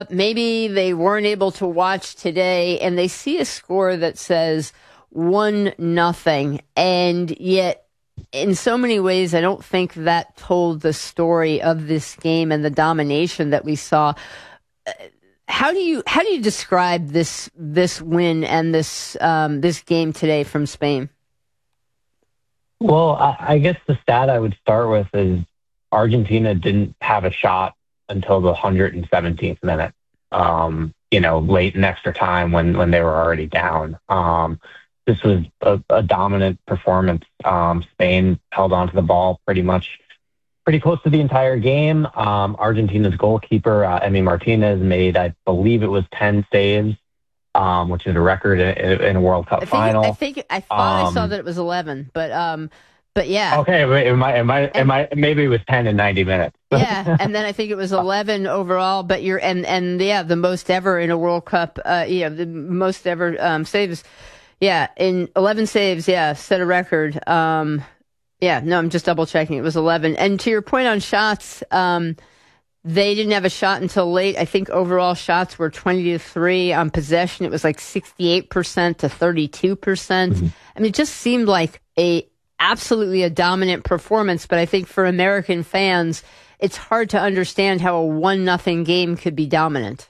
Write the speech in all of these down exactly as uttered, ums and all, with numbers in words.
maybe they weren't able to watch today and they see a score that says one nothing, and yet in so many ways I don't think that told the story of this game and the domination that we saw. How do you how do you describe this this win and this um, this game today from Spain? Well, I, I guess the stat I would start with is Argentina didn't have a shot until the one hundred seventeenth minute, um, you know, late in extra time when, when they were already down. Um, this was a, a dominant performance. Um, Spain held onto the ball pretty much pretty close to the entire game. Um, Argentina's goalkeeper, uh, Emi Martinez, made, I believe it was ten saves, um, which is a record in, in a World Cup I think, final. I think I thought um, I saw that it was eleven, but um, but yeah. Okay, it might, it might, it might, maybe it was ten in ninety minutes. Yeah, and then I think it was eleven overall. But you're and and yeah, the most ever in a World Cup. Uh, yeah, the most ever um, saves. Yeah, in eleven saves. Yeah, set a record. Um, yeah, no, I'm just double checking. It was eleven. And to your point on shots, um, they didn't have a shot until late. I think overall shots were twenty to three. On possession, it was like sixty-eight percent to thirty-two percent. Mm-hmm. I mean, it just seemed like a absolutely a dominant performance. But I think for American fans, it's hard to understand how a one nothing game could be dominant.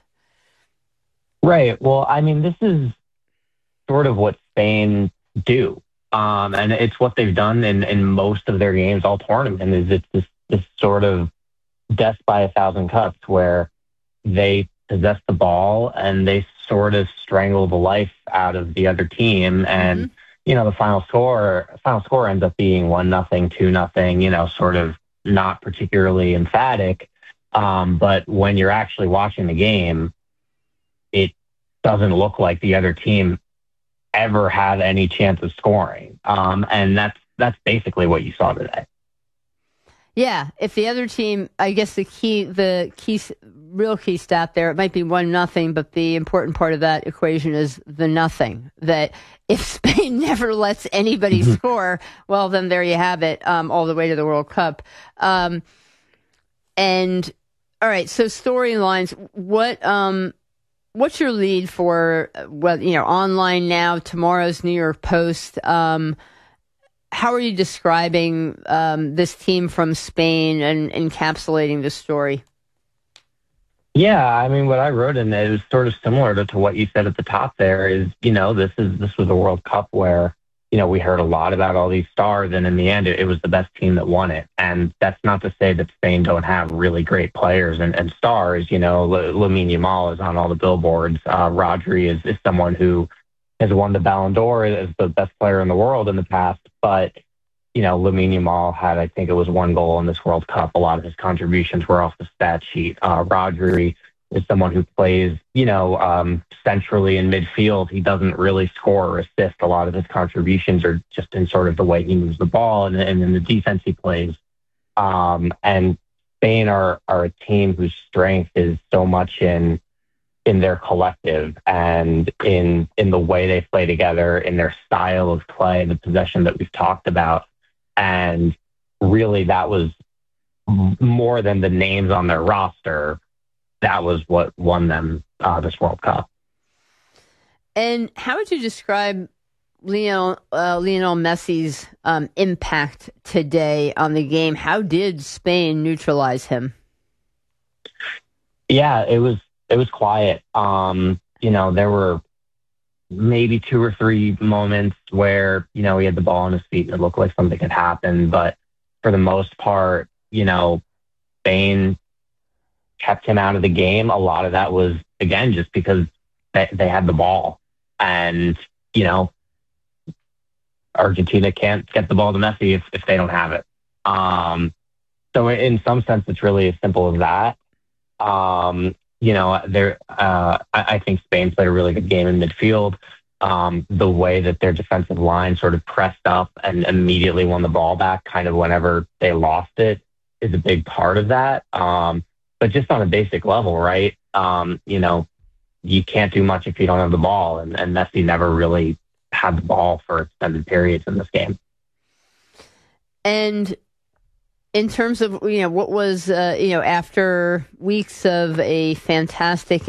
Right. Well, I mean, this is sort of what Spain do. Um, and it's what they've done in, in most of their games all tournament is it's this, this sort of death by a thousand cuts where they possess the ball and they sort of strangle the life out of the other team. And, mm-hmm. you know, the final score, final score ends up being one nothing, two nothing, you know, sort of not particularly emphatic. Um, but when you're actually watching the game, it doesn't look like the other team ever had any chance of scoring. Um, and that's, that's basically what you saw today. Yeah. If the other team, I guess the key, the key, real key stat there, it might be one nothing, but the important part of that equation is the nothing, that if Spain never lets anybody score, well, then there you have it, um, all the way to the World Cup. Um, and all right. So storylines, what, um, what's your lead for, well, you know, online now, tomorrow's New York Post? Um, how are you describing um, this team from Spain and encapsulating the story? Yeah, I mean, what I wrote in it is sort of similar to, to what you said at the top there is, you know, this is this was a World Cup where, you know, we heard a lot about all these stars, and in the end, it, it was the best team that won it. And that's not to say that Spain don't have really great players and, and stars. You know, Lamine Yamal is on all the billboards. Uh, Rodri is, is someone who has won the Ballon d'Or as the best player in the world in the past. But, you know, Lamine Yamal had, I think it was one goal in this World Cup. A lot of his contributions were off the stat sheet. Uh, Rodri is someone who plays, you know, um, centrally in midfield. He doesn't really score or assist. A lot of his contributions are just in sort of the way he moves the ball and, and in the defense he plays. Um, and Spain are, are a team whose strength is so much in in their collective and in in the way they play together, in their style of play, the possession that we've talked about. And really that was more than the names on their roster. That was what won them uh, this World Cup. And how would you describe Lionel, uh, Lionel Messi's um, impact today on the game? How did Spain neutralize him? Yeah, it was it was quiet. Um, you know, there were maybe two or three moments where, you know, he had the ball on his feet and it looked like something could happen. But for the most part, you know, Spain kept him out of the game. A lot of that was, again, just because they, they had the ball. And, you know, Argentina can't get the ball to Messi if, if they don't have it. Um, so in some sense, it's really as simple as that. Um, you know, there. Uh, I, I think Spain played a really good game in midfield. Um, the way that their defensive line sort of pressed up and immediately won the ball back kind of whenever they lost it is a big part of that. Um, but just on a basic level, right? Um, you know, you can't do much if you don't have the ball. And, and Messi never really had the ball for extended periods in this game. And in terms of, you know, what was, uh, you know, after weeks of a fantastic